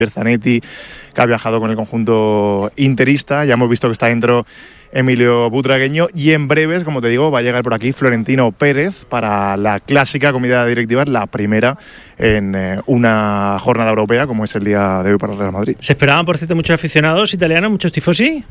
Zanetti, que ha viajado con el conjunto interista. Ya hemos visto que está dentro Emilio Butragueño y en breves, como te digo, va a llegar por aquí Florentino Pérez para la clásica comida directiva, la primera en una jornada europea como es el día de hoy para el Real Madrid. ¿Se esperaban, por cierto, muchos aficionados italianos, muchos tifosi?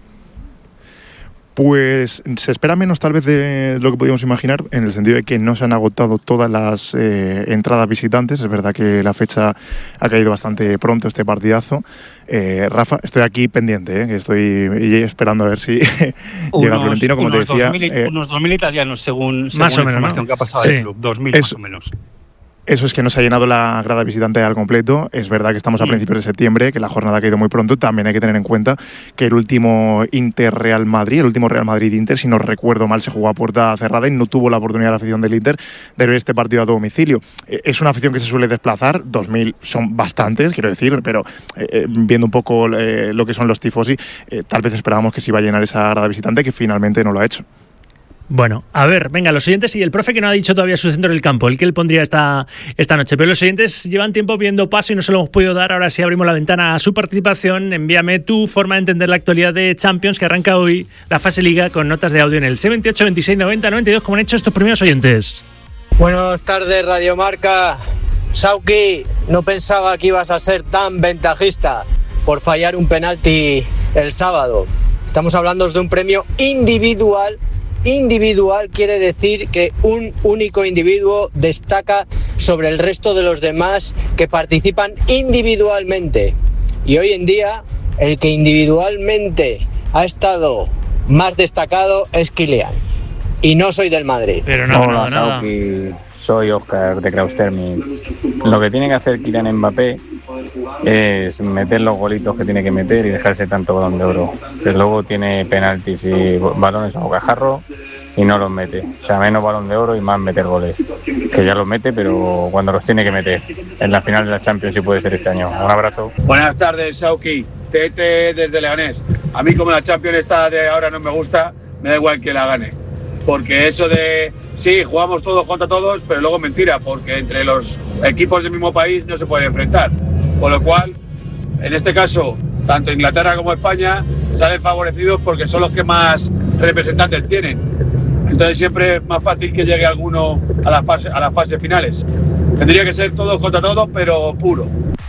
Pues se espera menos tal vez de lo que podíamos imaginar, en el sentido de que no se han agotado todas las entradas visitantes. Es verdad que la fecha ha caído bastante pronto, este partidazo. Rafa, estoy aquí pendiente, que estoy esperando a ver si llega Florentino, como te decía. Unos 2.000 italianos, según más la o menos, información, ¿no?, que ha pasado del club. 2.000 más o menos. Eso es que no se ha llenado la grada visitante al completo. Es verdad que estamos a principios de septiembre, que la jornada ha caído muy pronto. También hay que tener en cuenta que el último Inter-Real Madrid, el último Real Madrid-Inter, si no recuerdo mal, se jugó a puerta cerrada y no tuvo la oportunidad la afición del Inter de ver este partido a domicilio. Es una afición que se suele desplazar, 2.000 son bastantes, quiero decir, pero viendo un poco lo que son los tifosi, tal vez esperábamos que se iba a llenar esa grada visitante, que finalmente no lo ha hecho. Bueno, a ver, venga, los oyentes y el profe que no ha dicho todavía su centro del campo, el que él pondría esta noche, pero los oyentes llevan tiempo viendo paso y no se lo hemos podido dar. Ahora sí abrimos la ventana a su participación. Envíame tu forma de entender la actualidad de Champions, que arranca hoy la fase Liga, con notas de audio en el 628 26 90 92, como han hecho estos primeros oyentes. Buenas tardes, Radio Marca. Sauki, no pensaba que ibas a ser tan ventajista por fallar un penalti el sábado. Estamos hablando de un premio individual. Individual quiere decir que un único individuo destaca sobre el resto de los demás que participan individualmente. Y hoy en día, el que individualmente ha estado más destacado es Kylian. Y no soy del Madrid. Pero no, hola, Sauki. Soy Óscar de Kraustermi. Lo que tiene que hacer Kylian Mbappé es meter los golitos que tiene que meter y dejarse tanto balón de oro. Que luego tiene penaltis y balones a bocajarro y no los mete. O sea, menos balón de oro y más meter goles. Que ya los mete, pero cuando los tiene que meter. En la final de la Champions, sí puede ser este año. Un abrazo. Buenas tardes, Sauki. Tete desde Leganés. A mí, como la Champions esta de ahora no me gusta, me da igual que la gane. Porque eso de, sí, jugamos todos contra todos, pero luego mentira, porque entre los equipos del mismo país no se pueden enfrentar. Con lo cual, en este caso, tanto Inglaterra como España salen favorecidos porque son los que más representantes tienen. Entonces siempre es más fácil que llegue alguno a las fases finales. Tendría que ser todos contra todos, pero puro.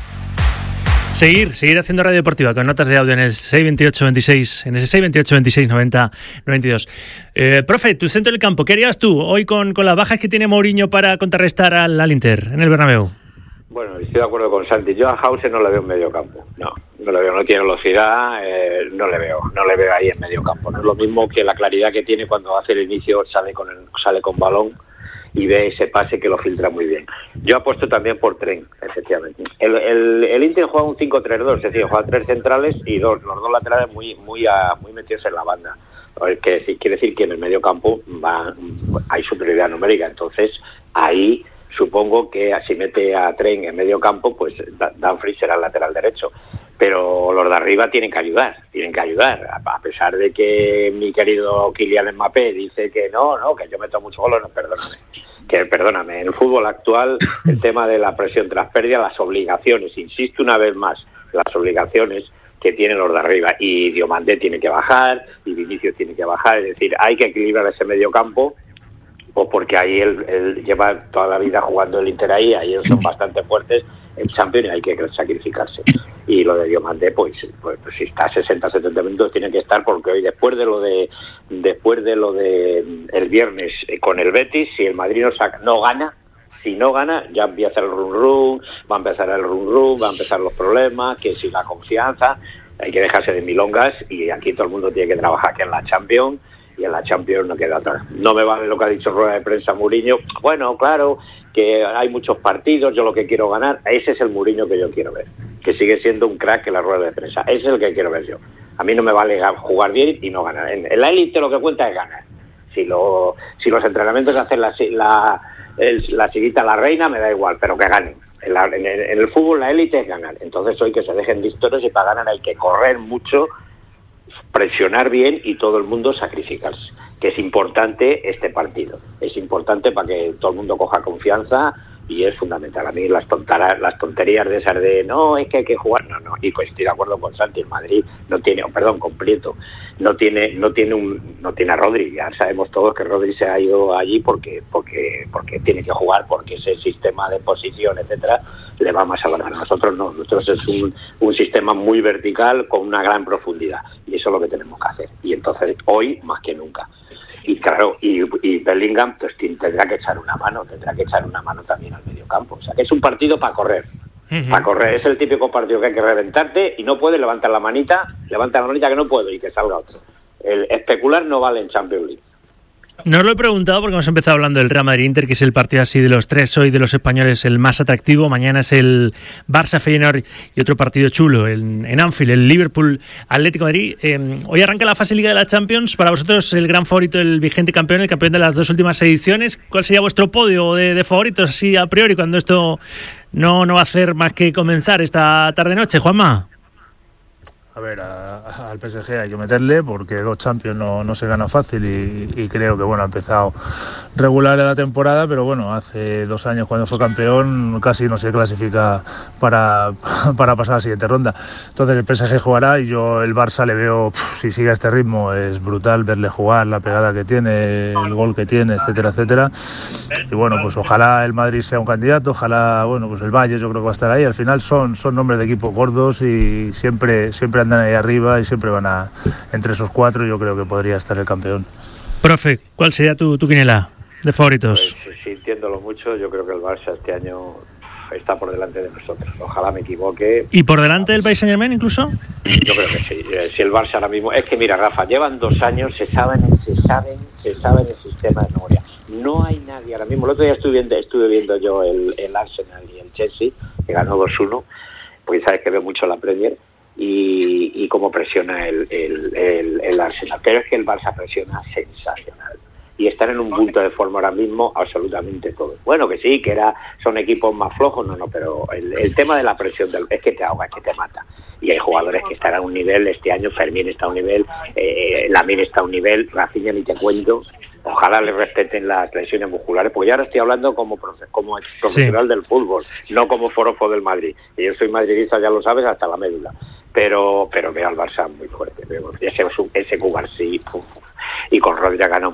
Seguir haciendo radio deportiva con notas de audio en el 628 26, en ese 628 26 90 92. Profe, tu centro del campo, ¿qué harías tú hoy con las bajas que tiene Mourinho para contrarrestar al Inter en el Bernabéu? Bueno, estoy de acuerdo con Santi. Yo a Hauser no le veo en medio campo. No le veo, no tiene velocidad, no le veo ahí en medio campo. No es lo mismo que la claridad que tiene cuando hace el inicio, sale con balón y ve ese pase que lo filtra muy bien. Yo apuesto también por Trent, efectivamente. El Inter juega un 5-3-2, es decir, juega 3 centrales y los dos laterales muy metidos en la banda. Que quiere decir que en el medio campo hay superioridad numérica, entonces ahí supongo que si mete a Trent en medio campo, pues Dumfries será el lateral derecho. Pero los de arriba tienen que ayudar. A pesar de que mi querido Kylian Mbappé dice que no, que yo meto muchos goles, perdóname. En el fútbol actual, el tema de la presión tras pérdida, las obligaciones, insisto una vez más, las obligaciones que tienen los de arriba. Y Diomandé tiene que bajar, y Vinicius tiene que bajar. Es decir, hay que equilibrar ese medio campo, pues porque ahí él lleva toda la vida jugando el Inter ahí, ellos son bastante fuertes en Champions y hay que sacrificarse. Y lo de Diomandé, pues si está 60-70 minutos tiene que estar, porque hoy después de lo de el viernes con el Betis, si el Madrid no gana, ya empieza el run-run, va a empezar los problemas, que si la confianza, hay que dejarse de milongas y aquí todo el mundo tiene que trabajar que en la Champions. Y en la Champions no queda atrás. No me vale lo que ha dicho rueda de prensa Mourinho. Bueno, claro, que hay muchos partidos, yo lo que quiero ganar. Ese es el Mourinho que yo quiero ver. Que sigue siendo un crack en la rueda de prensa. Ese es el que quiero ver yo. A mí no me vale jugar bien y no ganar. En la élite lo que cuenta es ganar. Si los entrenamientos que hacen la siguita la reina, me da igual, pero que ganen. En el fútbol la élite es ganar. Entonces hoy que se dejen de historias y para ganar hay que correr mucho, presionar bien y todo el mundo sacrificarse, que es importante este partido, es importante para que todo el mundo coja confianza y es fundamental. A mí las tonterías de esas de no, es que hay que jugar, no, y pues estoy de acuerdo con Santi. El Madrid con Prieto no tiene a Rodri. Ya sabemos todos que Rodri se ha ido allí porque tiene que jugar, porque ese sistema de posición, etcétera, le va más a ganar. Nosotros no, nosotros es un sistema muy vertical con una gran profundidad, y eso es lo que tenemos que hacer. Y entonces hoy más que nunca. Y claro, y Bellingham pues tendrá que echar una mano también al mediocampo. O sea, que es un partido para correr. Para correr, es el típico partido que hay que reventarte y no puedes levantar la manita que no puedo y que salga otro. El especular no vale en Champions League. No os lo he preguntado porque hemos empezado hablando del Real Madrid-Inter, que es el partido así de los tres hoy de los españoles el más atractivo. Mañana es el Barça-Feyenoord y otro partido chulo en Anfield, el Liverpool-Atlético de Madrid. Hoy arranca la fase Liga de la Champions. Para vosotros el gran favorito, el vigente campeón, el campeón de las 2 últimas ediciones. ¿Cuál sería vuestro podio de favoritos así a priori cuando esto no va a hacer más que comenzar esta tarde-noche, Juanma? A ver, al PSG hay que meterle porque 2 Champions no se gana fácil y creo que ha empezado regular la temporada, pero hace 2 años cuando fue campeón casi no se clasifica para pasar a la siguiente ronda. Entonces el PSG jugará y yo el Barça le veo, si sigue a este ritmo, es brutal verle jugar, la pegada que tiene, el gol que tiene, etcétera, etcétera. Y pues ojalá el Madrid sea un candidato, ojalá, pues el Valle yo creo que va a estar ahí. Al final son nombres de equipos gordos y siempre andan ahí arriba y siempre van entre esos 4. Yo creo que podría estar el campeón. Profe, ¿cuál sería tu quiniela de favoritos? Pues, sintiéndolo mucho, yo creo que el Barça este año está por delante de nosotros. Ojalá me equivoque. ¿Y por delante del Paris Saint-Germain incluso? Yo creo que sí. Si el Barça ahora mismo... Es que mira, Rafa, llevan 2 años, se saben el sistema de memoria. No hay nadie ahora mismo. El otro día estuve viendo yo el Arsenal y el Chelsea, que ganó 2-1, porque sabes que veo mucho la Premier, y cómo presiona el Arsenal. Pero es que el Barça presiona sensacional. Y están en un punto de forma ahora mismo absolutamente todo. Bueno, que sí, que son equipos más flojos, pero el tema de la presión es que te ahoga, es que te mata. Y hay jugadores que están a un nivel, este año Fermín está a un nivel, Lamine está a un nivel, Rafinha ni te cuento. Ojalá le respeten las lesiones musculares, porque yo ahora estoy hablando como profesional del fútbol, no como forofo del Madrid. Y yo soy madridista, ya lo sabes, hasta la médula. Pero veo al Barça muy fuerte. Ese Cubarsí, y con Rodri ha ganado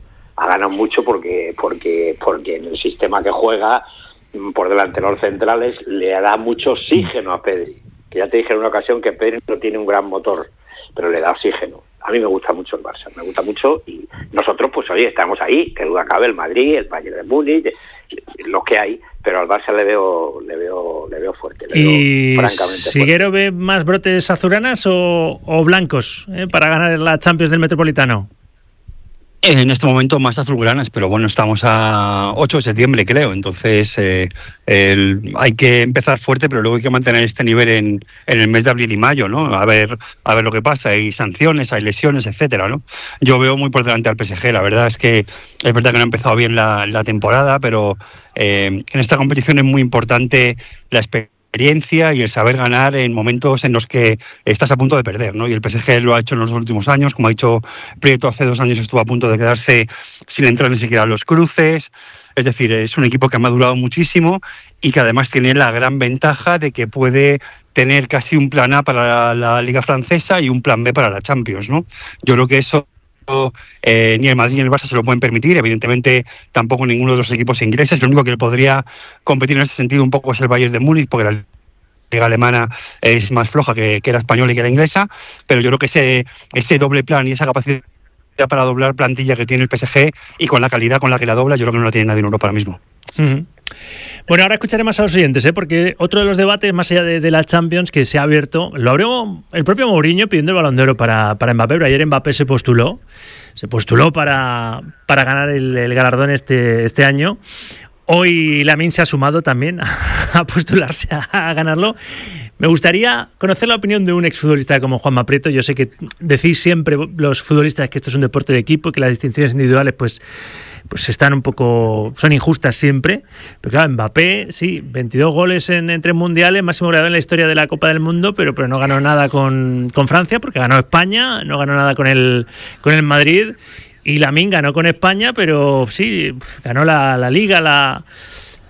mucho porque en el sistema que juega por delante de los centrales le da mucho oxígeno a Pedri, que ya te dije en una ocasión que Pedri no tiene un gran motor, pero le da oxígeno. A mí me gusta mucho el Barça, me gusta mucho, y nosotros estamos ahí, que duda cabe, el Madrid, el Bayern de Múnich, los que hay, pero al Barça le veo fuerte. ¿Y Siguero ve más brotes azulgranas o blancos para ganar la Champions del Metropolitano? En este momento más azulgranas, pero estamos a 8 de septiembre, creo. Entonces hay que empezar fuerte, pero luego hay que mantener este nivel en el mes de abril y mayo, ¿no? A ver lo que pasa. Hay sanciones, hay lesiones, etcétera, ¿no? Yo veo muy por delante al PSG. La verdad es que no ha empezado bien la temporada, pero en esta competición es muy importante la experiencia y el saber ganar en momentos en los que estás a punto de perder, ¿no? Y el PSG lo ha hecho en los últimos años. Como ha dicho Prieto, hace 2 años estuvo a punto de quedarse sin entrar ni siquiera a los cruces. Es decir, es un equipo que ha madurado muchísimo y que además tiene la gran ventaja de que puede tener casi un plan A para la Liga Francesa y un plan B para la Champions, ¿no? Yo creo que eso ni el Madrid ni el Barça se lo pueden permitir. Evidentemente tampoco ninguno de los equipos ingleses. Lo único que podría competir en ese sentido un poco es el Bayern de Múnich, porque la liga alemana es más floja que la española y que la inglesa, pero yo creo que ese doble plan y esa capacidad para doblar plantilla que tiene el PSG, y con la calidad con la que la dobla, yo creo que no la tiene nadie en Europa ahora mismo. Uh-huh. Bueno, ahora escucharé más a los oyentes, porque otro de los debates, más allá de la Champions, que se ha abierto, lo abrió el propio Mourinho pidiendo el Balón de Oro para Mbappé, pero ayer Mbappé se postuló para ganar el galardón este año. Hoy Lamine se ha sumado también a postularse a ganarlo. Me gustaría conocer la opinión de un exfutbolista como Juanma Prieto. Yo sé que decís siempre los futbolistas que esto es un deporte de equipo y que las distinciones individuales pues están un poco, son injustas siempre. Pero claro, Mbappé, sí, 22 goles en 3 mundiales, máximo goleador en la historia de la Copa del Mundo, pero no ganó nada con Francia, porque ganó España, no ganó nada con el Madrid. Y Lamine ganó con España, pero sí, ganó la Liga,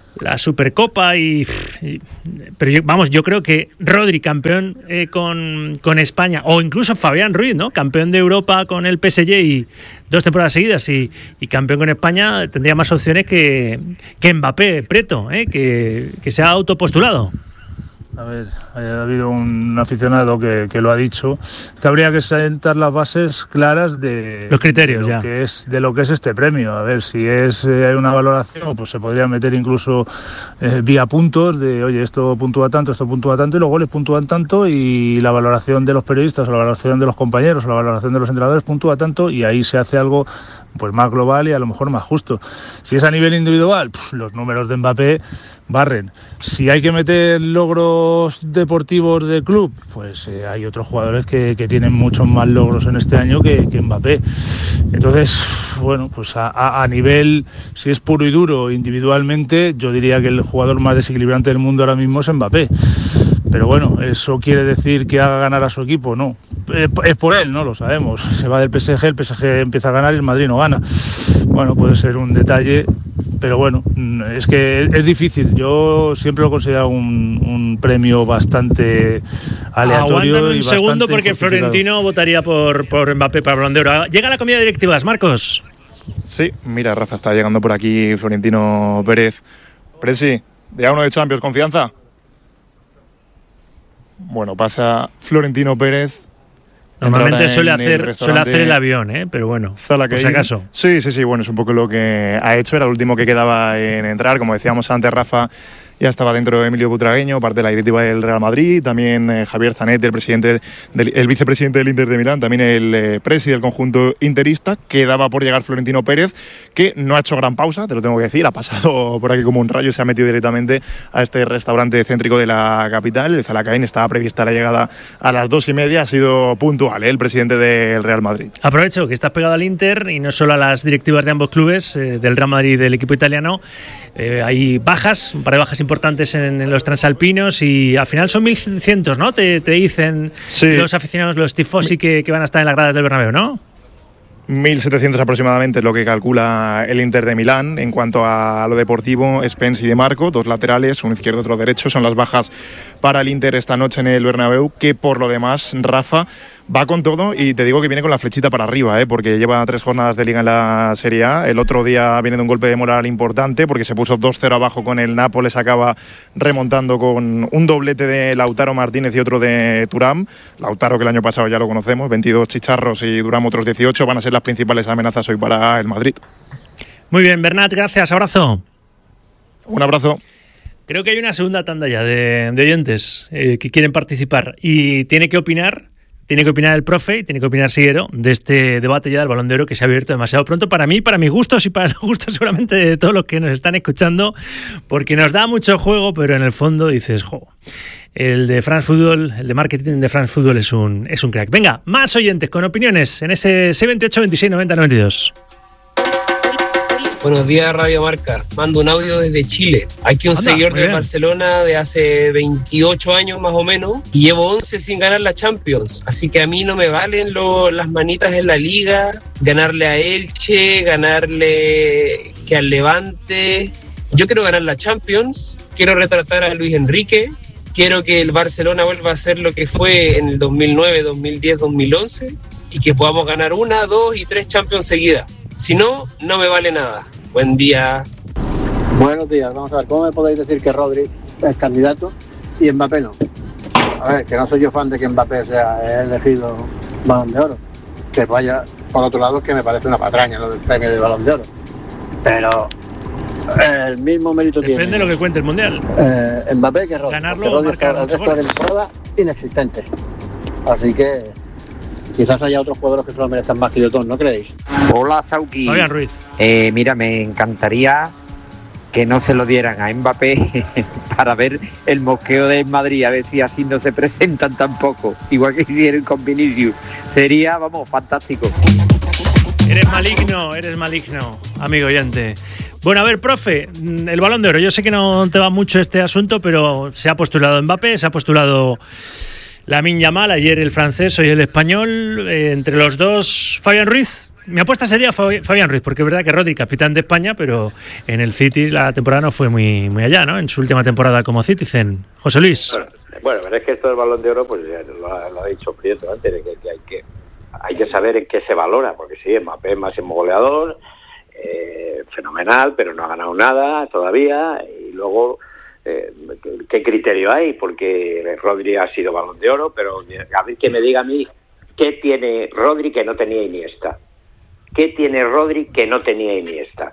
la Supercopa pero yo creo que Rodri campeón con España, o incluso Fabián Ruiz, ¿no? Campeón de Europa con el PSG y 2 temporadas seguidas y campeón con España, tendría más opciones que Mbappé, Preto, que se ha autopostulado. A ver, ha habido un aficionado que lo ha dicho, que habría que sentar las bases claras de los criterios de lo que es este premio. A ver, si hay una valoración, pues se podría meter incluso vía puntos de, oye, esto puntúa tanto y los goles puntúan tanto, y la valoración de los periodistas o la valoración de los compañeros o la valoración de los entrenadores puntúa tanto, y ahí se hace algo pues más global y a lo mejor más justo. Si es a nivel individual, pues los números de Mbappé barren. Si hay que meter logros deportivos de club, pues hay otros jugadores que tienen muchos más logros en este año que Mbappé. Entonces, bueno, pues a nivel, si es puro y duro individualmente, yo diría que el jugador más desequilibrante del mundo ahora mismo es Mbappé. Pero bueno, ¿eso quiere decir que haga ganar a su equipo? No. Es por él, no lo sabemos. Se va del PSG, el PSG empieza a ganar y el Madrid no gana. Bueno, puede ser un detalle, pero bueno, es que es difícil. Yo siempre lo he considerado un premio bastante aleatorio. Aguántame y un segundo porque justificado. Florentino votaría por Mbappé para Balón de Oro. Llega la comida directivas, Marcos. Sí, mira, Rafa, está llegando por aquí Florentino Pérez. Presi, día 1 de Champions, ¿confianza? Bueno, pasa Florentino Pérez. Normalmente suele hacer el avión, pero bueno, por si acaso. Sí, bueno, es un poco lo que ha hecho. Era el último que quedaba en entrar. Como decíamos antes, Rafa, ya estaba dentro Emilio Butragueño, parte de la directiva del Real Madrid, también Javier Zanetti, el vicepresidente del Inter de Milán, también el presi del conjunto interista. Quedaba por llegar Florentino Pérez, que no ha hecho gran pausa, te lo tengo que decir, ha pasado por aquí como un rayo, se ha metido directamente a este restaurante céntrico de la capital, el Zalacaín. Estaba prevista la llegada a las 2:30, ha sido puntual, el presidente del Real Madrid. Aprovecho que estás pegado al Inter y no solo a las directivas de ambos clubes, del Real Madrid y del equipo italiano. Hay bajas, un par de bajas importantes en los transalpinos, y al final son 1.700, ¿no? Te dicen los aficionados, los tifosi que van a estar en las gradas del Bernabéu, ¿no? 1.700 aproximadamente es lo que calcula el Inter de Milán. En cuanto a lo deportivo, Spence y De Marco, 2 laterales, un izquierdo, otro derecho, son las bajas para el Inter esta noche en el Bernabéu, que por lo demás, Rafa, va con todo, y te digo que viene con la flechita para arriba, porque lleva 3 jornadas de Liga en la Serie A. El otro día viene de un golpe de moral importante porque se puso 2-0 abajo con el Nápoles, acaba remontando con un doblete de Lautaro Martínez y otro de Thuram. Lautaro, que el año pasado ya lo conocemos, 22 chicharros, y Thuram otros 18, van a ser las principales amenazas hoy para el Madrid. Muy bien, Bernat, gracias, abrazo. Un abrazo. Creo que hay una segunda tanda ya de oyentes que quieren participar, y tiene que opinar el profe y tiene que opinar Siguero de este debate ya del Balón de Oro, que se ha abierto demasiado pronto para mí, para mis gustos y para los gustos seguramente de todos los que nos están escuchando, porque nos da mucho juego, pero en el fondo dices, el de France Football, el de marketing de France Football es un crack. Venga, más oyentes con opiniones en ese 628 26 90 92. Buenos días, Radio Marca. Mando un audio desde Chile. Aquí un seguidor de Barcelona de hace 28 años más o menos, y llevo 11 sin ganar la Champions. Así que a mí no me valen las manitas en la Liga, ganarle a Elche, ganarle que al Levante. Yo quiero ganar la Champions, quiero retratar a Luis Enrique, quiero que el Barcelona vuelva a ser lo que fue en el 2009, 2010, 2011, y que podamos ganar 1, 2 y 3 Champions seguidas. Si no, no me vale nada. Buen día. Buenos días. Vamos a ver, ¿cómo me podéis decir que Rodri es candidato y Mbappé no? A ver, que no soy yo fan de que Mbappé sea elegido Balón de Oro. Que vaya, por otro lado, que me parece una patraña lo del premio del Balón de Oro. Pero el mismo mérito tiene. Depende de lo que cuente el Mundial. Mbappé que Rodri. Ganarlo, Rodri está el resto de la temporada inexistente. Así que quizás haya otros jugadores que se lo merezcan más que yo todos, ¿no creéis? Hola, Sauki. Fabián Ruiz. Mira, me encantaría que no se lo dieran a Mbappé para ver el mosqueo de Madrid, a ver si así no se presentan tampoco, igual que hicieron con Vinicius. Sería, fantástico. Eres maligno, amigo oyente. Bueno, a ver, profe, el Balón de Oro. Yo sé que no te va mucho este asunto, pero se ha postulado Mbappé, se ha postulado Lamine Yamal, ayer el francés, hoy el español. Entre los dos, Fabián Ruiz, Mi apuesta sería Fabián Ruiz, porque es verdad que Rodri, capitán de España, pero en el City la temporada no fue muy allá, ¿no? En su última temporada como Citizen. José Luis. Bueno, pero es que esto del Balón de Oro, pues ya lo ha dicho Prieto antes, de que hay que saber en qué se valora, porque sí, Mbappé es máximo goleador, fenomenal, pero no ha ganado nada todavía, y luego ¿qué criterio hay? Porque Rodri ha sido Balón de Oro, pero a ver que me diga a mí qué tiene Rodri que no tenía Iniesta. ¿Qué tiene Rodri que no tenía Iniesta?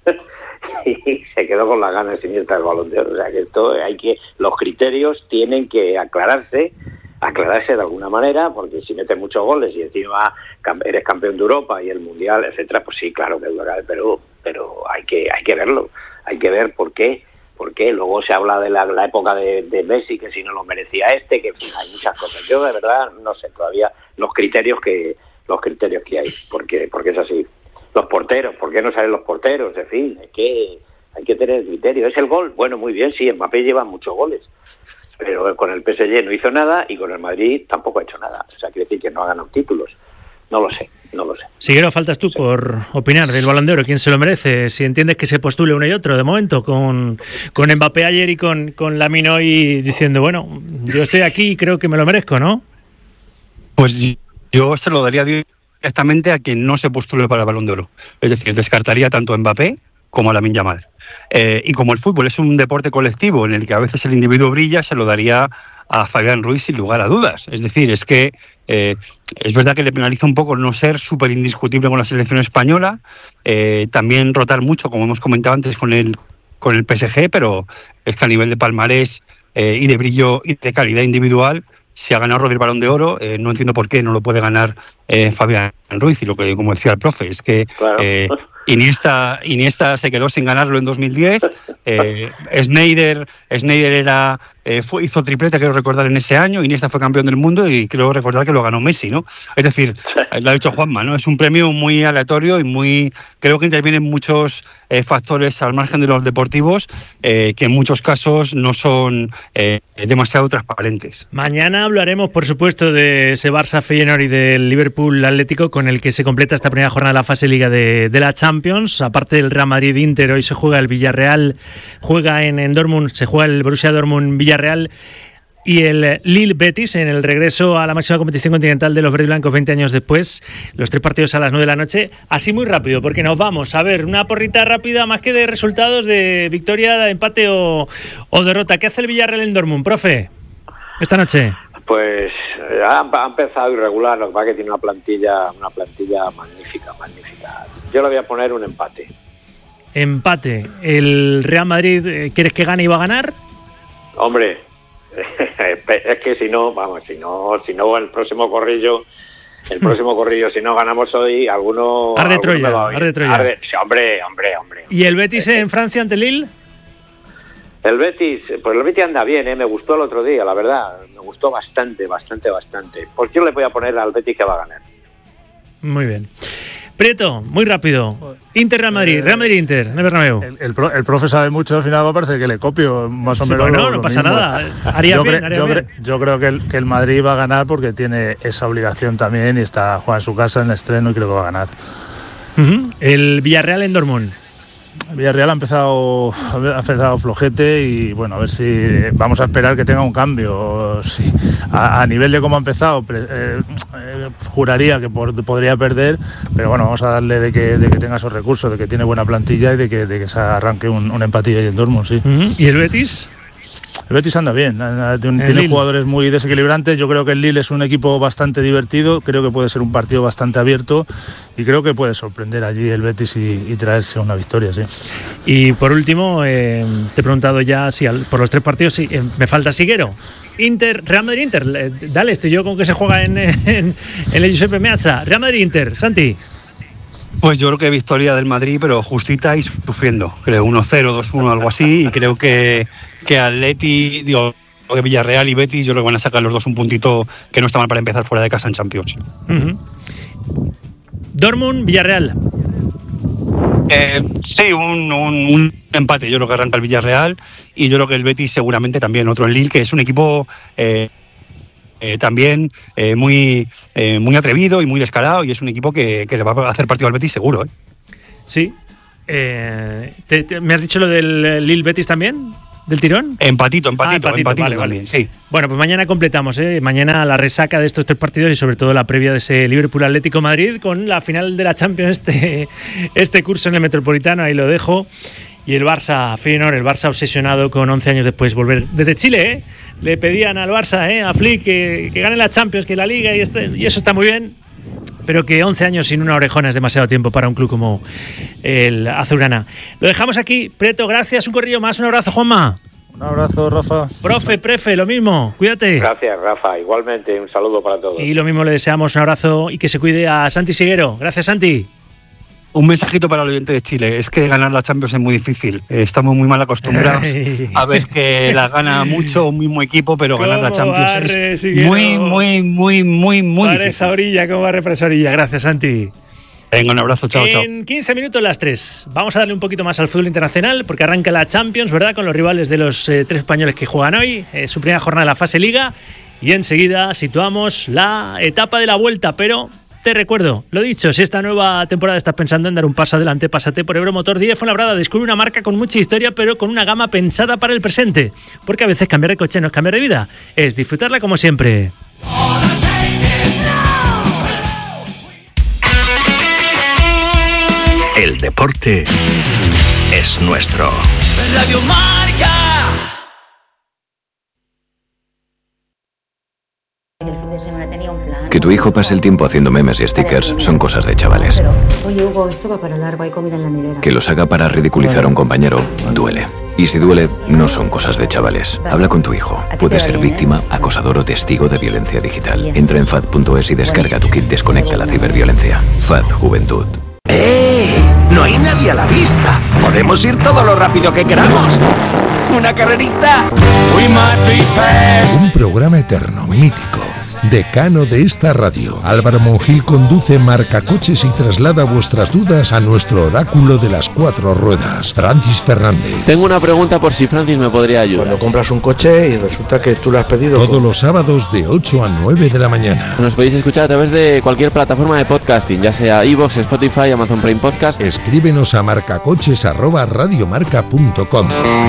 Y se quedó con las ganas Iniesta del Balón de Oro. O sea que los criterios tienen que aclararse de alguna manera, porque si metes muchos goles y encima eres campeón de Europa y el Mundial, etcétera, pues sí, claro que es verdad, pero hay que verlo, hay que ver por qué. Porque luego se habla de la época de Messi, que si no lo merecía que en fin, hay muchas cosas. Yo de verdad no sé todavía los criterios que hay, porque es así. Los porteros, ¿por qué no salen los porteros? En fin, hay que tener criterio. ¿Es el gol? Bueno, muy bien, sí, Mbappé lleva muchos goles, pero con el PSG no hizo nada y con el Madrid tampoco ha hecho nada. O sea, quiere decir que no ha ganado títulos. No lo sé. Siguero, faltas tú por opinar del Balón de Oro. ¿Quién se lo merece? Si entiendes que se postule uno y otro, de momento, con Mbappé ayer y con Lamine hoy diciendo, bueno, yo estoy aquí y creo que me lo merezco, ¿no? Pues yo se lo daría directamente a quien no se postule para el Balón de Oro. Es decir, descartaría tanto a Mbappé como a Lamine Yamal. Y como el fútbol es un deporte colectivo en el que a veces el individuo brilla, se lo daría a Fabián Ruiz sin lugar a dudas. Es decir, es que es verdad que le penaliza un poco no ser súper indiscutible con la selección española, también rotar mucho, como hemos comentado antes, con el PSG, pero es que a nivel de palmarés y de brillo y de calidad individual, si ha ganado Rodri el Balón de Oro, no entiendo por qué no lo puede ganar Fabián Ruiz. Y lo que, como decía el profe, es que claro. Iniesta se quedó sin ganarlo en 2010. Schneider hizo triplete, creo recordar, en ese año. Iniesta fue campeón del mundo y creo recordar que lo ganó Messi, ¿no? Es decir, lo ha dicho Juanma, ¿no? Es un premio muy aleatorio y creo que intervienen muchos factores al margen de los deportivos que en muchos casos no son demasiado transparentes. Mañana hablaremos, por supuesto, de ese Barça Feyenoord y del Liverpool Atlético, con el que se completa esta primera jornada de la fase Liga de la Champions. Aparte del Real Madrid Inter, hoy se juega el Villarreal, juega en Dortmund, se juega el Borussia Dortmund Villarreal y el Lille Betis en el regreso a la máxima competición continental de los verdiblancos 20 años después. Los 3 partidos a las 9 de la noche. Así muy rápido, porque nos vamos a ver una porrita rápida, más que de resultados, de victoria, de empate o derrota. ¿Qué hace el Villarreal en Dortmund, profe, esta noche? Pues ha empezado irregular, lo que pasa es que tiene una plantilla magnífica. Yo le voy a poner un empate. Empate. ¿El Real Madrid quieres que gane y va a ganar? Hombre, es que si no el próximo corrillo, si no ganamos hoy, alguno... Arde Troya. Hombre. ¿Y el Betis en Francia ante Lille? El Betis anda bien, me gustó el otro día, la verdad, me gustó bastante. Pues yo le voy a poner al Betis que va a ganar. Muy bien. Prieto, muy rápido. Inter Real Madrid, Real Madrid Inter, en el Bernabéu. El profe sabe mucho, al final me parece que le copio más o menos. Bueno, no pasa nada. Haría bien. Yo creo que el Madrid va a ganar porque tiene esa obligación también y juega en su casa en el estreno y creo que va a ganar. El Villarreal en Dortmund. Villarreal ha empezado flojete y bueno, a ver si vamos a esperar que tenga un cambio. Sí, a nivel de cómo ha empezado, juraría que podría perder, pero bueno, vamos a darle de que tenga esos recursos, de que tiene buena plantilla y de que se arranque un empatillo ahí en Dortmund, sí. ¿Y el Betis? El Betis anda bien, tiene jugadores muy desequilibrantes. Yo creo que el Lille es un equipo bastante divertido, creo que puede ser un partido bastante abierto y creo que puede sorprender allí el Betis y traerse una victoria, sí. Y por último, te he preguntado ya por los 3 partidos, sí, me falta Siguero. Real Madrid Inter, dale, estoy yo con que se juega en el Giuseppe Meazza. Real Madrid Inter, Santi. Pues yo creo que victoria del Madrid, pero justita y sufriendo. Creo 1-0, 2-1, algo así. Y creo que Atleti, que Villarreal y Betis, yo creo que van a sacar los dos un puntito que no está mal para empezar fuera de casa en Champions. Dortmund, Villarreal. Sí, un empate. Yo creo que arranca el Villarreal y yo creo que el Betis seguramente también. Otro en Lille, que es un equipo también muy atrevido y muy descarado, y es un equipo que le va a hacer partido al Betis seguro. Sí. ¿Me has dicho lo del Lille Betis también? ¿Del tirón? Empatito, vale. Sí. Bueno, pues mañana completamos, mañana la resaca de estos 3 partidos y sobre todo la previa de ese Liverpool Atlético Madrid con la final de la Champions este curso en el Metropolitano, ahí lo dejo. Y el Barça, Feyenoord, el Barça obsesionado con 11 años después volver desde Chile, le pedían al Barça, a Flick, que gane la Champions, que la Liga y eso está muy bien. Pero que 11 años sin una orejona es demasiado tiempo para un club como el azulgrana. Lo dejamos aquí. Preto, gracias. Un corrillo más. Un abrazo, Juanma. Un abrazo, Rafa. Prefe, lo mismo. Cuídate. Gracias, Rafa. Igualmente, un saludo para todos. Y lo mismo le deseamos un abrazo y que se cuide a Santi Siguero. Gracias, Santi. Un mensajito para el oyente de Chile, es que ganar la Champions es muy difícil. Estamos muy mal acostumbrados a ver que la gana mucho un mismo equipo, pero ganar la Champions es muy difícil. Esa orilla, ¿cómo barre para esa orilla? Gracias, Santi. Venga, un abrazo, chao. En 15 minutos las 3. Vamos a darle un poquito más al fútbol internacional, porque arranca la Champions, ¿verdad? Con los rivales de los 3 españoles que juegan hoy, su primera jornada de la fase Liga, y enseguida situamos la etapa de la vuelta, pero... Te recuerdo, lo dicho, si esta nueva temporada estás pensando en dar un paso adelante, pásate por Euromotor 10 Fuenlabrada. Descubre una marca con mucha historia, pero con una gama pensada para el presente. Porque a veces cambiar de coche no es cambiar de vida, es disfrutarla como siempre. El deporte es nuestro. Radio Marca. El fin de semana tenía un plan. Que tu hijo pase el tiempo haciendo memes y stickers son cosas de chavales. Oye, Hugo, esto va para largo, hay comida en la nevera. Que los haga para ridiculizar a un compañero duele. Y si duele, no son cosas de chavales. Habla con tu hijo. Puede ser víctima, acosador o testigo de violencia digital. Entra en FAD.es y descarga tu kit Desconecta la ciberviolencia. FAD Juventud. No hay nadie a la vista. Podemos ir todo lo rápido que queramos. ¿Una carrerita? Un programa eterno, mítico, decano de esta radio. Álvaro Monjil conduce Marcacoches y traslada vuestras dudas a nuestro oráculo de las 4 ruedas, Francis Fernández. Tengo una pregunta por si Francis me podría ayudar. Cuando compras un coche y resulta que tú lo has pedido... Todos los sábados de 8 a 9 de la mañana. Nos podéis escuchar a través de cualquier plataforma de podcasting, ya sea iVoox, Spotify, Amazon Prime Podcast. Escríbenos a marcacoches@radiomarca.com.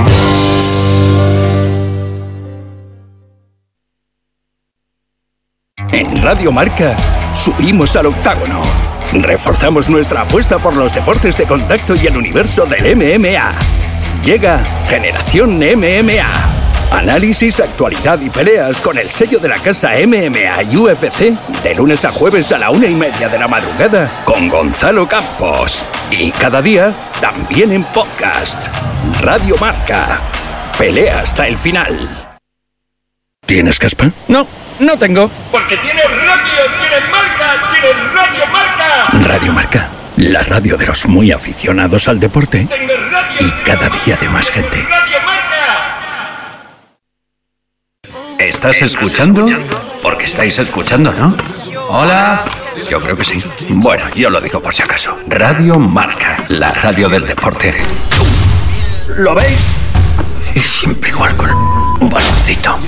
En Radio Marca subimos al octágono. Reforzamos nuestra apuesta por los deportes de contacto y el universo del MMA. Llega Generación MMA. Análisis, actualidad y peleas con el sello de la casa MMA y UFC de lunes a jueves a la 1:30 de la madrugada con Gonzalo Campos. Y cada día también en podcast. Radio Marca. Pelea hasta el final. ¿Tienes caspa? No tengo. Porque tienes radio, tienes marca, tienes Radio Marca. Radio Marca, la radio de los muy aficionados al deporte y cada día de más gente. Radio Marca. ¿Estás escuchando? Porque estáis escuchando, ¿no? Hola. Yo creo que sí. Bueno, yo lo digo por si acaso. Radio Marca, la radio del deporte. ¿Lo veis? Y siempre igual con un bastoncito.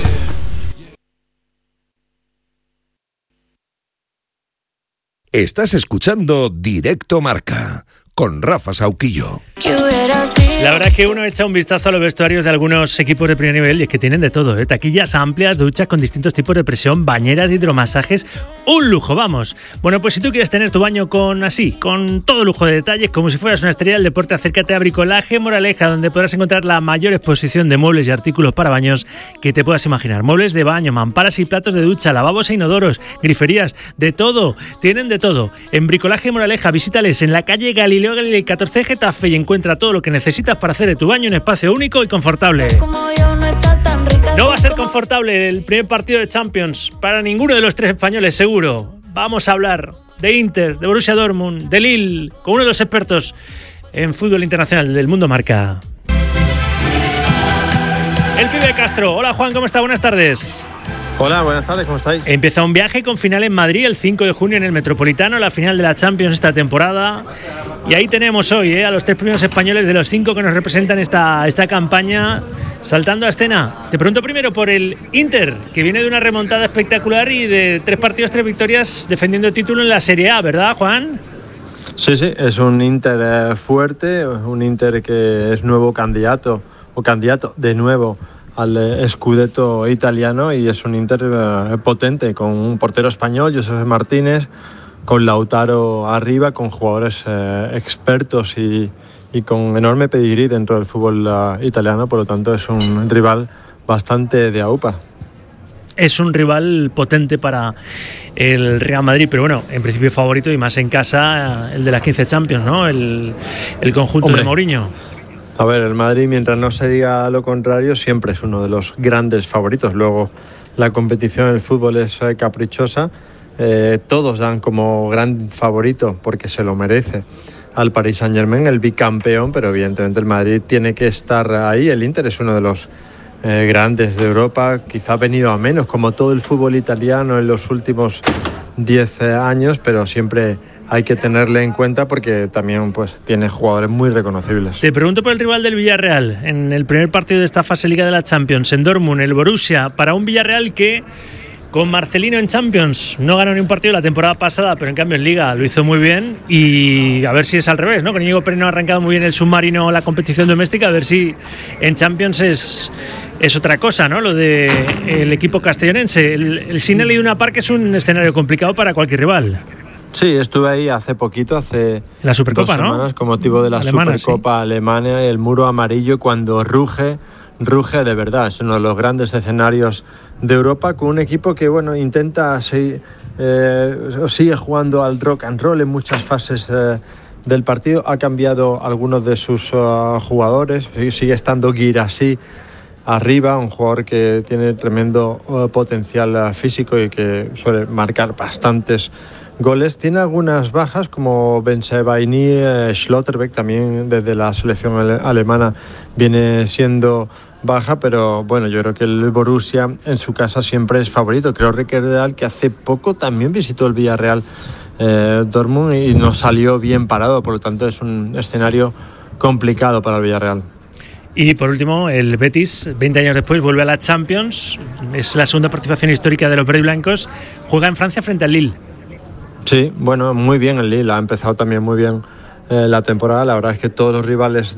Estás escuchando Directo Marca con Rafa Sauquillo. La verdad es que uno echa un vistazo a los vestuarios de algunos equipos de primer nivel y es que tienen de todo, taquillas amplias, duchas con distintos tipos de presión, bañeras de hidromasajes, un lujo, vamos. Bueno, pues si tú quieres tener tu baño con todo lujo de detalles, como si fueras una estrella del deporte, acércate a Bricolaje Moraleja, donde podrás encontrar la mayor exposición de muebles y artículos para baños que te puedas imaginar. Muebles de baño, mamparas y platos de ducha, lavabos e inodoros, griferías, de todo, tienen de todo. En Bricolaje Moraleja, visítales en la calle Galileo Galilei 14 Getafe y encuentra todo lo que necesitas para hacer de tu baño un espacio único y confortable. No va a ser confortable el primer partido de Champions para ninguno de los 3 españoles, seguro. Vamos a hablar de Inter, de Borussia Dortmund, de Lille, con uno de los expertos en fútbol internacional del Mundo Marca. El pibe Castro. Hola Juan, ¿cómo está? Buenas tardes. Hola, buenas tardes, ¿cómo estáis? Empieza un viaje con final en Madrid el 5 de junio en el Metropolitano, la final de la Champions esta temporada. Y ahí tenemos hoy a los 3 primeros españoles de los 5 que nos representan esta campaña. saltando a escena. Te pregunto primero por el Inter, que viene de una remontada espectacular y de 3 partidos, 3 victorias defendiendo el título en la Serie A, ¿verdad, Juan? Sí, es un Inter fuerte, un Inter que es nuevo candidato de nuevo al Scudetto italiano, y es un Inter potente, con un portero español, Josep Martínez, con Lautaro arriba, con jugadores expertos y con enorme pedigrí dentro del fútbol italiano. Por lo tanto es un rival bastante de aupa. Es un rival potente para el Real Madrid, pero bueno, en principio favorito, y más en casa, el de las 15 Champions, ¿no? El conjunto de Mourinho. A ver, el Madrid, mientras no se diga lo contrario, siempre es uno de los grandes favoritos. Luego, la competición en el fútbol es caprichosa. Todos dan como gran favorito, porque se lo merece, al Paris Saint-Germain, el bicampeón, pero evidentemente el Madrid tiene que estar ahí. El Inter es uno de los grandes de Europa, quizá ha venido a menos, como todo el fútbol italiano en los últimos 10 años, pero siempre hay que tenerle en cuenta porque también pues tiene jugadores muy reconocibles. Te pregunto por el rival del Villarreal en el primer partido de esta fase Liga de la Champions, en Dortmund, el Borussia, para un Villarreal que con Marcelino en Champions no ganó ni un partido la temporada pasada, pero en cambio en Liga lo hizo muy bien, y a ver si es al revés, ¿no? Con Íñigo Pereira ha arrancado muy bien el submarino, la competición doméstica, a ver si en Champions es otra cosa, ¿no? Lo de el equipo castellonense. El Signal Iduna Park es un escenario complicado para cualquier rival. Sí, estuve ahí hace poquito, hace la Supercopa, 2 semanas, ¿no? Con motivo de la alemana, Supercopa alemana, el muro amarillo, cuando ruge de verdad. Es uno de los grandes escenarios de Europa, con un equipo que intenta sigue jugando al rock and roll en muchas fases del partido. Ha cambiado algunos de sus jugadores, sigue estando Guirassy arriba, un jugador que tiene tremendo potencial físico y que suele marcar bastantes goles. Tiene algunas bajas como Bensebaini, Schlotterbeck también desde la selección alemana viene siendo baja, pero bueno, yo creo que el Borussia en su casa siempre es favorito. Creo recordar que hace poco también visitó el Villarreal Dortmund y no salió bien parado, por lo tanto es un escenario complicado para el Villarreal. Y por último, el Betis, 20 años después, vuelve a la Champions. Es la segunda participación histórica de los verde y blancos. Juega en Francia frente al Lille. Sí, bueno, muy bien el Lille. Ha empezado también muy bien la temporada. La verdad es que todos los rivales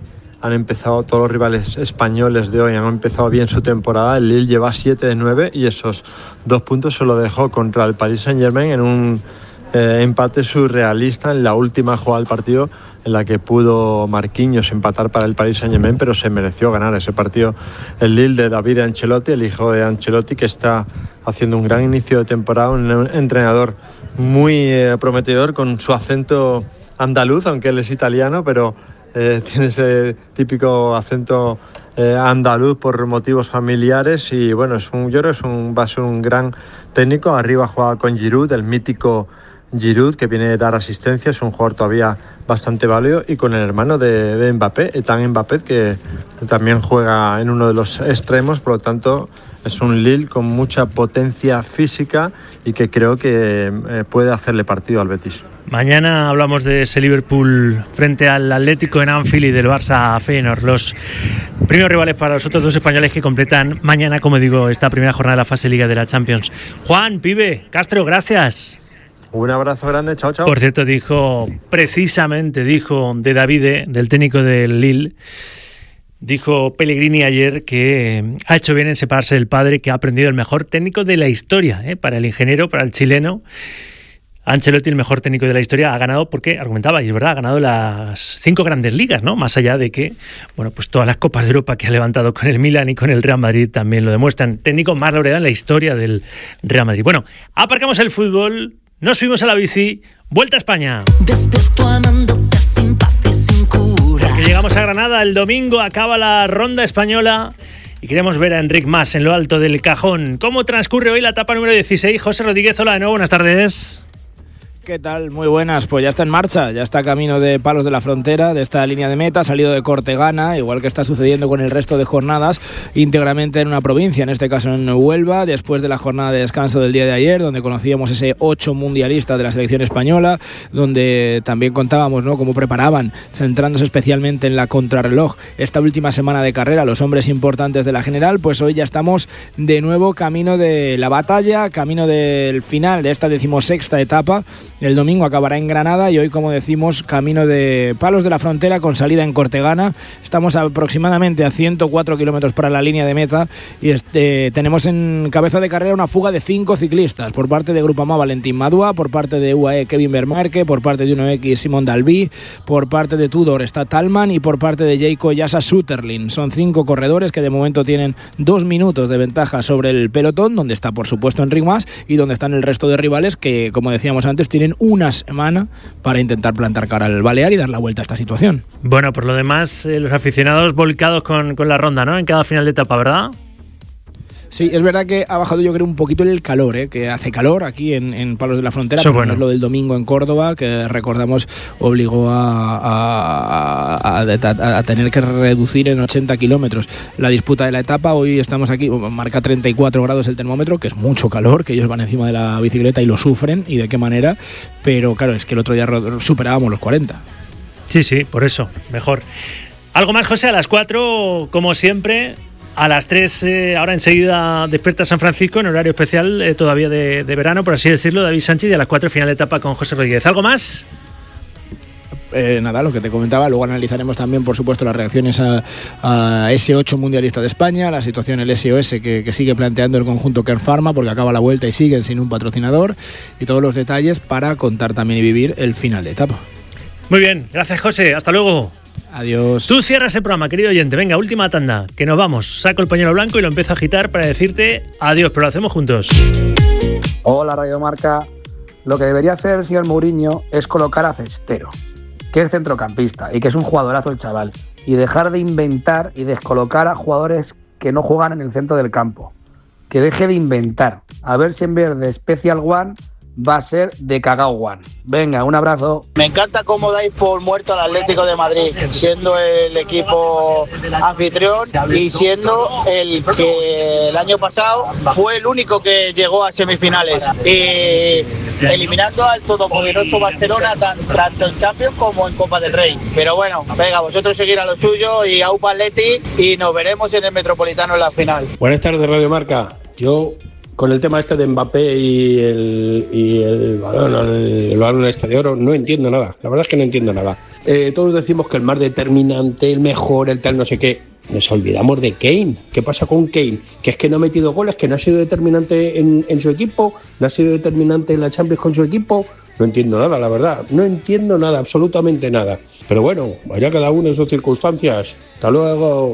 españoles de hoy han empezado bien su temporada. El Lille lleva 7 de 9 y esos 2 puntos se lo dejó contra el Paris Saint-Germain en un empate surrealista en la última jugada del partido, en la que pudo Marquinhos empatar para el Paris Saint-Germain, pero se mereció ganar ese partido el Lille de David Ancelotti, el hijo de Ancelotti, que está haciendo un gran inicio de temporada, un entrenador muy prometedor, con su acento andaluz, aunque él es italiano, pero tiene ese típico acento andaluz por motivos familiares. Y bueno, yo creo que va a ser un gran técnico. Arriba juega con Giroud, el mítico Giroud, que viene a dar asistencia, es un jugador todavía bastante válido, y con el hermano de Mbappé, Ethan Mbappé, que también juega en uno de los extremos. Por lo tanto es un Lille con mucha potencia física y que creo que puede hacerle partido al Betis. Mañana hablamos de ese Liverpool frente al Atlético en Anfield y del Barça Feyenoord, los primeros rivales para los otros 2 españoles que completan mañana, como digo, esta primera jornada de la fase Liga de la Champions. Juan, Pibe, Castro, gracias. Un abrazo grande, chao, chao. Por cierto, dijo de Davide, del técnico del Lille, dijo Pellegrini ayer que ha hecho bien en separarse del padre, que ha aprendido el mejor técnico de la historia, para el ingeniero, para el chileno. Ancelotti, el mejor técnico de la historia, ha ganado porque, argumentaba, y es verdad, ha ganado las 5 grandes ligas, ¿no? Más allá de que, pues todas las Copas de Europa que ha levantado con el Milan y con el Real Madrid también lo demuestran. Técnico más laureado en la historia del Real Madrid. Bueno, aparcamos el fútbol, nos subimos a la bici, vuelta a España. Despierto amándote sin paz y sin cura. Porque llegamos a Granada, el domingo acaba la ronda española y queremos ver a Enric Mas en lo alto del cajón. ¿Cómo transcurre hoy la etapa número 16? José Rodríguez, hola de nuevo, buenas tardes. ¿qué tal? Muy buenas, pues ya está en marcha, ya está camino de Palos de la Frontera, de esta línea de meta, salido de Cortegana, igual que está sucediendo con el resto de jornadas, íntegramente en una provincia, en este caso en Huelva, después de la jornada de descanso del día de ayer, donde conocíamos ese 8 mundialista de la selección española, donde también contábamos, ¿no?, cómo preparaban, centrándose especialmente en la contrarreloj, esta última semana de carrera, los hombres importantes de la general. Pues hoy ya estamos de nuevo camino de la batalla, camino del final de esta 16ª etapa. El domingo acabará en Granada y hoy, como decimos, camino de Palos de la Frontera con salida en Cortegana. Estamos aproximadamente a 104 kilómetros para la línea de meta y tenemos en cabeza de carrera una fuga de 5 ciclistas, por parte de Grupama Valentín Madua, por parte de UAE Kevin Vermarque, por parte de 1X Simón Dalby, por parte de Tudor está Talman y por parte de Jayco Yasa Sutterlin. Son 5 corredores que de momento tienen 2 minutos de ventaja sobre el pelotón, donde está por supuesto Enric Mas y donde están el resto de rivales que, como decíamos antes, tienen una semana para intentar plantar cara al Balear y dar la vuelta a esta situación. Bueno, por lo demás, los aficionados volcados con la ronda, ¿no?, en cada final de etapa, ¿verdad? Sí, es verdad que ha bajado, yo creo, un poquito el calor, que hace calor aquí en Palos de la Frontera, pero bueno, no es lo del domingo en Córdoba, que recordamos obligó a tener que reducir en 80 kilómetros la disputa de la etapa. Hoy estamos aquí, marca 34 grados el termómetro, que es mucho calor, que ellos van encima de la bicicleta y lo sufren, y de qué manera, pero claro, es que el otro día superábamos los 40. Sí, por eso, mejor. Algo más, José, a las 4, como siempre. A las 3, ahora enseguida despierta San Francisco en horario especial, todavía de verano, por así decirlo, David Sánchez, y a las 4 final de etapa con José Rodríguez. ¿Algo más? Nada, lo que te comentaba, luego analizaremos también, por supuesto, las reacciones a ese 8 mundialista de España, la situación el SOS que sigue planteando el conjunto Kern Pharma, porque acaba la vuelta y siguen sin un patrocinador, y todos los detalles para contar también y vivir el final de etapa. Muy bien, gracias, José, hasta luego. Adiós. Tú cierras el programa, querido oyente. Venga, última tanda, que nos vamos. Saco el pañuelo blanco y lo empiezo a agitar para decirte adiós, pero lo hacemos juntos. Hola, Radio Marca. Lo que debería hacer el señor Mourinho es colocar a Cestero, que es centrocampista y que es un jugadorazo el chaval, y dejar de inventar y descolocar a jugadores que no juegan en el centro del campo. Que deje de inventar. A ver si en vez de Special One va a ser de Cagao One. Venga, un abrazo. Me encanta cómo dais por muerto al Atlético de Madrid, siendo el equipo anfitrión y siendo el que el año pasado fue el único que llegó a semifinales, y eliminando al todopoderoso Barcelona tanto en Champions como en Copa del Rey. Pero bueno, venga, vosotros seguir a lo suyo y aupa Atleti, y nos veremos en el Metropolitano en la final. Buenas tardes, Radio Marca. Yo, con el tema este de Mbappé y el balón este de oro, no entiendo nada. La verdad es que no entiendo nada. Todos decimos que el más determinante, el mejor, el tal no sé qué. Nos olvidamos de Kane. ¿Qué pasa con Kane? Que es que no ha metido goles, que no ha sido determinante en su equipo, no ha sido determinante en la Champions con su equipo. No entiendo nada, la verdad. No entiendo nada, absolutamente nada. Pero bueno, vaya cada uno en sus circunstancias. Hasta luego.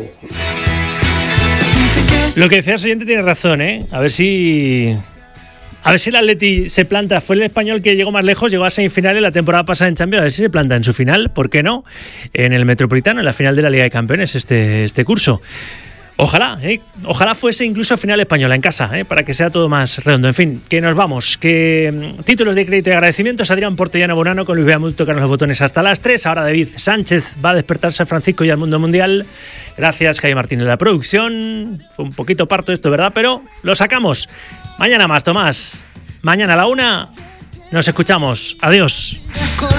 Lo que decía el siguiente tiene razón, ¿eh? A ver si el Atleti se planta. Fue el Español que llegó más lejos, llegó a semifinales la temporada pasada en Champions. A ver si se planta en su final, ¿por qué no? En el Metropolitano, en la final de la Liga de Campeones este curso. Ojalá fuese incluso final española en casa, para que sea todo más redondo. En fin, que nos vamos. Que títulos de crédito y agradecimientos. Adrián Portellano Bonano con Luis Beamut tocaron los botones hasta las 3. Ahora David Sánchez va a despertar San Francisco y al mundo mundial. Gracias, Jaime Martínez de la producción. Fue un poquito parto esto, ¿verdad? Pero lo sacamos. Mañana más, Tomás. Mañana a la 1 nos escuchamos. Adiós.